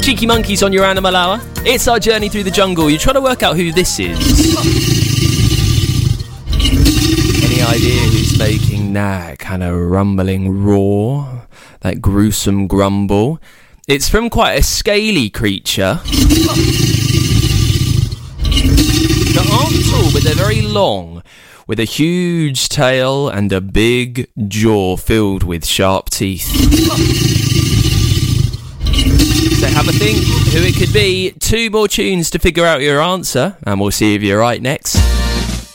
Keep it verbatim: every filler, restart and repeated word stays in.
Cheeky Monkeys on your Animal Hour. It's our journey through the jungle. You're trying to work out who this is. Any idea who's making that kind of rumbling roar? That gruesome grumble? It's from quite a scaly creature. That aren't tall, but they're very long, with a huge tail and a big jaw filled with sharp teeth. So have a think who it could be. Two more tunes to figure out your answer, and we'll see if you're right next.